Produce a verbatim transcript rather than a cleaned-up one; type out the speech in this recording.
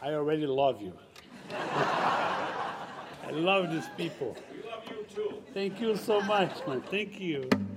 I already love you. I love these people. We love you too. Thank you so much, man. Thank you.